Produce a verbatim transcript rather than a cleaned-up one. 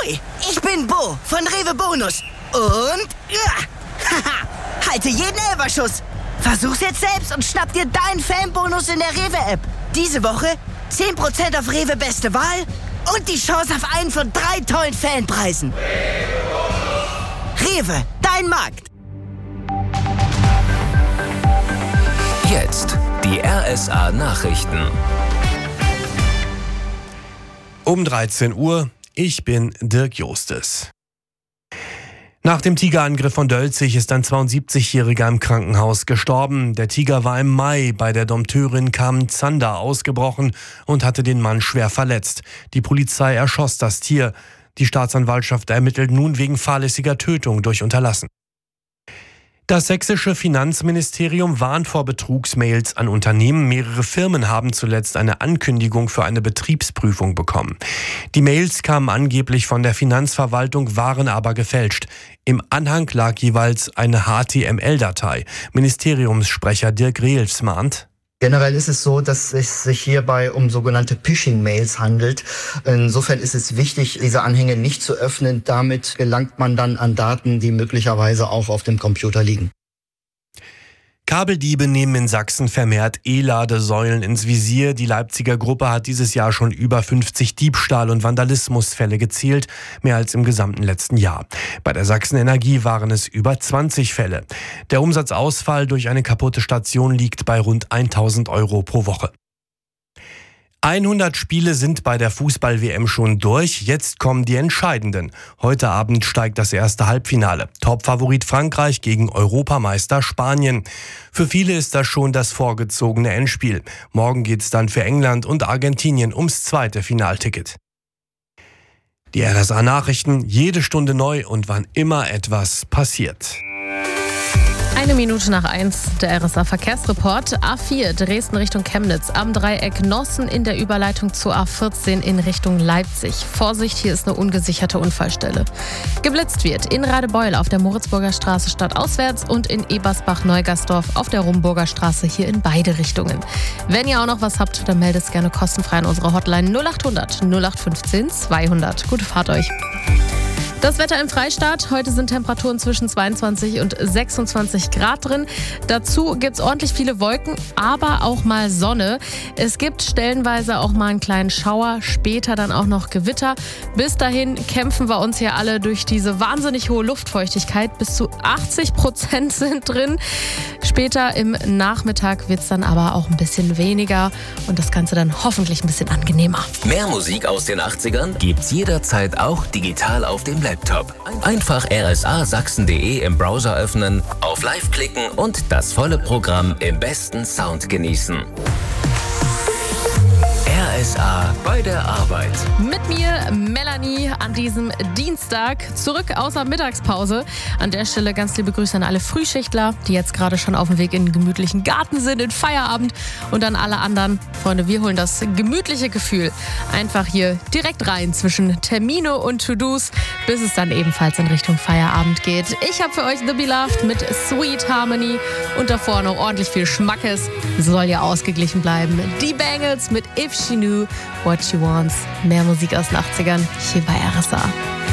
Hoi, ich bin Bo von Rewe Bonus. Und ja, haha, halte jeden Elferschuss. Versuch's jetzt selbst und schnapp dir deinen Fanbonus in der Rewe-App. Diese Woche zehn Prozent auf Rewe Beste Wahl und die Chance auf einen von drei tollen Fanpreisen. Rewe, dein Markt. Jetzt die R S A-Nachrichten. Um dreizehn Uhr, ich bin Dirk Jostes. Nach dem Tigerangriff von Dölzig ist ein zweiundsiebzigjähriger im Krankenhaus gestorben. Der Tiger war im Mai bei der Dompteurin Carmen Zander ausgebrochen und hatte den Mann schwer verletzt. Die Polizei erschoss das Tier. Die Staatsanwaltschaft ermittelt nun wegen fahrlässiger Tötung durch Unterlassen. Das sächsische Finanzministerium warnt vor Betrugsmails an Unternehmen. Mehrere Firmen haben zuletzt eine Ankündigung für eine Betriebsprüfung bekommen. Die Mails kamen angeblich von der Finanzverwaltung, waren aber gefälscht. Im Anhang lag jeweils eine H T M L-Datei. Ministeriumssprecher Dirk Rehls mahnt: Generell ist es so, dass es sich hierbei um sogenannte Phishing-Mails handelt. Insofern ist es wichtig, diese Anhänge nicht zu öffnen. Damit gelangt man dann an Daten, die möglicherweise auch auf dem Computer liegen. Kabeldiebe nehmen in Sachsen vermehrt E-Ladesäulen ins Visier. Die Leipziger Gruppe hat dieses Jahr schon über fünfzig Diebstahl- und Vandalismusfälle gezählt, mehr als im gesamten letzten Jahr. Bei der Sachsen Energie waren es über zwanzig Fälle. Der Umsatzausfall durch eine kaputte Station liegt bei rund tausend Euro pro Woche. hundert Spiele sind bei der Fußball-W M schon durch. Jetzt kommen die entscheidenden. Heute Abend steigt das erste Halbfinale. Topfavorit Frankreich gegen Europameister Spanien. Für viele ist das schon das vorgezogene Endspiel. Morgen geht's dann für England und Argentinien ums zweite Finalticket. Die R S A-Nachrichten, jede Stunde neu und wann immer etwas passiert. Eine Minute nach eins, der R S A-Verkehrsreport. A vier, Dresden Richtung Chemnitz. Am Dreieck Nossen in der Überleitung zur A vierzehn in Richtung Leipzig. Vorsicht, hier ist eine ungesicherte Unfallstelle. Geblitzt wird in Radebeul auf der Moritzburger Straße stadtauswärts und in Ebersbach-Neugersdorf auf der Rumburger Straße, hier in beide Richtungen. Wenn ihr auch noch was habt, dann meldet es gerne kostenfrei an unsere Hotline null acht hundert null acht fünfzehn zweihundert. Gute Fahrt euch. Das Wetter im Freistaat. Heute sind Temperaturen zwischen zweiundzwanzig und sechsundzwanzig Grad drin. Dazu gibt es ordentlich viele Wolken, aber auch mal Sonne. Es gibt stellenweise auch mal einen kleinen Schauer, später dann auch noch Gewitter. Bis dahin kämpfen wir uns hier alle durch diese wahnsinnig hohe Luftfeuchtigkeit. Bis zu achtzig Prozent sind drin. Später im Nachmittag wird es dann aber auch ein bisschen weniger und das Ganze dann hoffentlich ein bisschen angenehmer. Mehr Musik aus den achtzigern gibt's jederzeit auch digital auf dem Laptop. Einfach r s a sachsen punkt d e im Browser öffnen, auf Live klicken und das volle Programm im besten Sound genießen. R S A bei der Arbeit. Mit mir, Melanie, an diesem Dienstag zurück aus der Mittagspause. An der Stelle ganz liebe Grüße an alle Frühschichtler, die jetzt gerade schon auf dem Weg in den gemütlichen Garten sind, in Feierabend. Und an alle anderen, Freunde, wir holen das gemütliche Gefühl einfach hier direkt rein zwischen Termine und To-Dos, bis es dann ebenfalls in Richtung Feierabend geht. Ich habe für euch The Beloved mit Sweet Harmony und davor noch ordentlich viel Schmackes. Soll ja ausgeglichen bleiben. Die Bangles mit If She Knew What She Wants. Mehr Musik aus den achtzigern hier bei R S A.